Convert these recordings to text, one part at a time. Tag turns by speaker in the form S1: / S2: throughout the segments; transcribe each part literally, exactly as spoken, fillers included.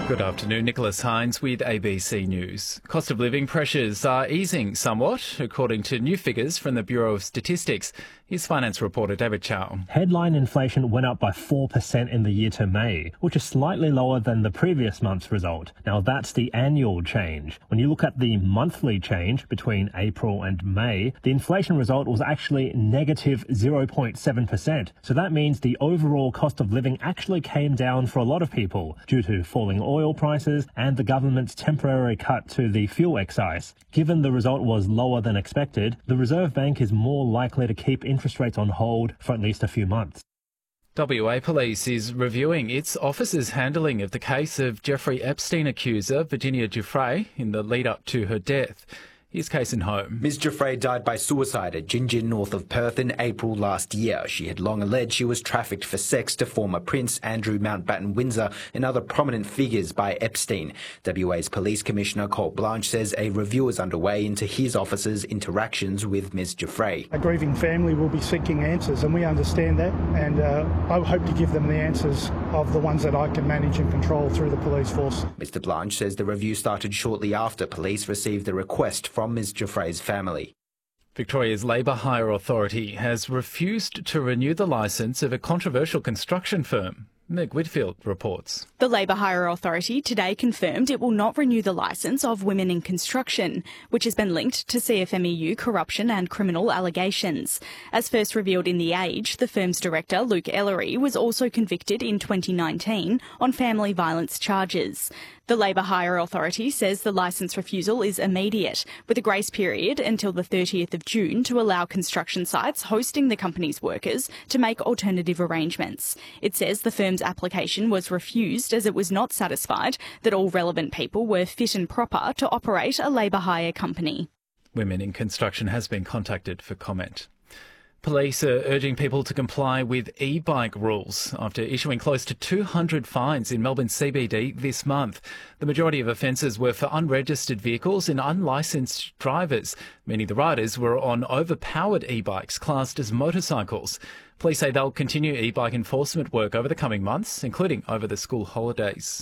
S1: Good afternoon, Nicholas Hines with A B C News. Cost of living pressures are easing somewhat, according to new figures from the Bureau of Statistics. Here's finance reporter David Chow.
S2: Headline inflation went up by four percent in the year to May, which is slightly lower than the previous month's result. Now that's the annual change. When you look at the monthly change between April and May, the inflation result was actually negative zero point seven percent. So that means the overall cost of living actually came down for a lot of people due to falling oil prices and the government's temporary cut to the fuel excise. Given the result was lower than expected, the Reserve Bank is more likely to keep interest rates on hold for at least a few months.
S1: W A Police is reviewing its officers' handling of the case of Jeffrey Epstein accuser Virginia Giuffre in the lead-up to her death. Here's Kason Home.
S3: Miz Giuffre died by suicide at Gingin, north of Perth, in April last year. She had long alleged she was trafficked for sex to former Prince Andrew Mountbatten Windsor and other prominent figures by Epstein. W A's Police Commissioner Colt Blanche says a review is underway into his officer's interactions with Miz Giuffre.
S4: A grieving family will be seeking answers, and we understand that, and uh, I hope to give them the answers of the ones that I can manage and control through the police force.
S3: Mister Blanche says the review started shortly after police received the request from Miz Giuffre's family.
S1: Victoria's Labour Hire Authority has refused to renew the licence of a controversial construction firm. Meg Whitfield reports.
S5: The Labour Hire Authority today confirmed it will not renew the licence of Women in Construction, which has been linked to C F M E U corruption and criminal allegations. As first revealed in The Age, the firm's director, Luke Ellery, was also convicted in twenty nineteen on family violence charges. The Labour Hire Authority says the licence refusal is immediate, with a grace period until the thirtieth of June to allow construction sites hosting the company's workers to make alternative arrangements. It says the firm's application was refused as it was not satisfied that all relevant people were fit and proper to operate a labour hire company.
S1: Women in Construction has been contacted for comment. Police are urging people to comply with e-bike rules after issuing close to two hundred fines in Melbourne C B D this month. The majority of offences were for unregistered vehicles and unlicensed drivers, meaning the riders were on overpowered e-bikes classed as motorcycles. Police say they'll continue e-bike enforcement work over the coming months, including over the school holidays.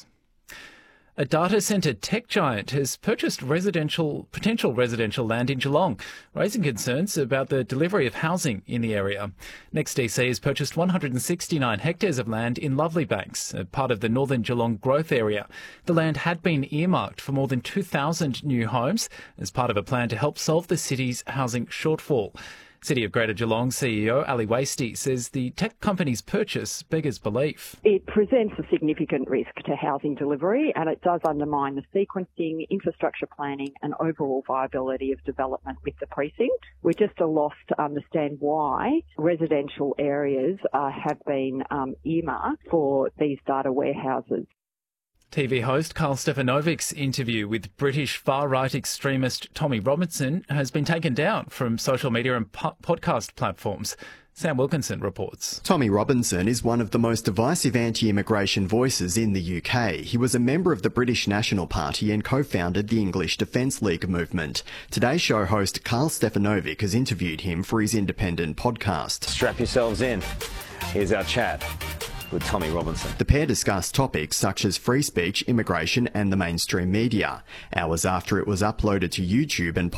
S1: A data centre tech giant has purchased residential, potential residential land in Geelong, raising concerns about the delivery of housing in the area. NextDC has purchased one hundred sixty-nine hectares of land in Lovely Banks, a part of the northern Geelong growth area. The land had been earmarked for more than two thousand new homes as part of a plan to help solve the city's housing shortfall. City of Greater Geelong C E O Ali Wasty says the tech company's purchase beggars belief.
S6: It presents a significant risk to housing delivery, and it does undermine the sequencing, infrastructure planning and overall viability of development with the precinct. We're just at a loss to understand why residential areas uh, have been um, earmarked for these data warehouses.
S1: T V host Karl Stefanovic's interview with British far-right extremist Tommy Robinson has been taken down from social media and po- podcast platforms. Sam Wilkinson reports.
S7: Tommy Robinson is one of the most divisive anti-immigration voices in the U K. He was a member of the British National Party and co-founded the English Defence League movement. Today's show host Karl Stefanovic has interviewed him for his independent podcast.
S8: Strap yourselves in. Here's our chat with Tommy Robinson.
S7: The pair discussed topics such as free speech, immigration and the mainstream media. Hours after it was uploaded to YouTube and